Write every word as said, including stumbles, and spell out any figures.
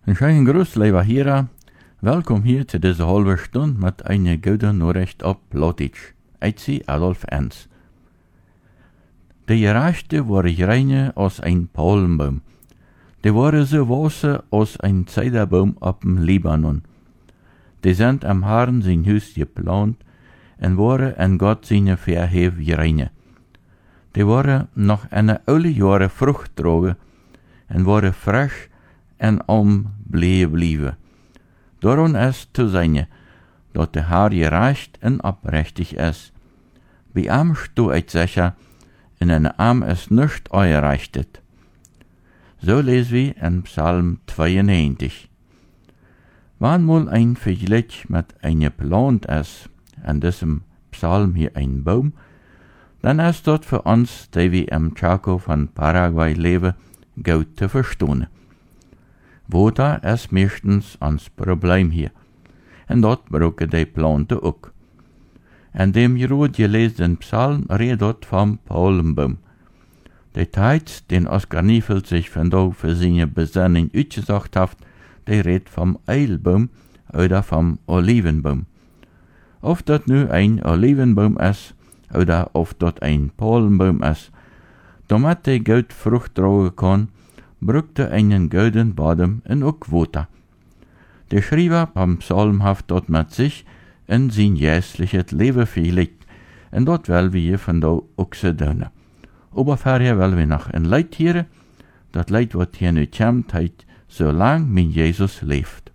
Een schönen Gruß, lieber Hörer. Welkom hier zu dieser halben Stunde mit einer guten Nachricht auf Plattdeutsch. Ich bin Adolf Enz. Die Gerechte waren reiner als ein Palmbaum. Die waren so weißer als ein Zederbaum auf dem Libanon. Die sind am Herrn sein Haus geplant und waren an Gott seine Verhef reiner. Die waren noch eine alle Jahre Frucht tragen und waren frisch en om bleven blijven. Daarom is te zijn dat de Herr gerecht en oprechtig is. Bij hem sto ik sicher, en in hem is nichts ongerechtet. So lesen wir in Psalm zweiundneunzig. Wann mal ein Vergleich mit einem Plant ist, in diesem Psalm hier ein Baum, dann ist das für uns, die wir im Chaco von Paraguay leben, gut zu verstehen. Water ist meistens ons Problem hier. En dat brauchen die Planten ook. En dem groot gelezen Psalm redet vom Palmbaum. Die Tijd, den Oskar Niefeld sich vandaag für seine Besinning uitgezocht hat, die redt vom Eilbaum oder vom Olivenbaum. Of dat nu ein Olivenbaum ist oder of dat ein Palmbaum ist, damit die gut Frucht tragen kann, brückte einen gouden Bodem en ook Water. Der Schreiber vom Psalm hat dort mit sich in sein jährliches Leben verlegt, und dort will wir von da auch so tun. Aber vorher will wir noch ein Leid hören, das Leid, was hier nicht kommt, so lang mein Jesus lebt.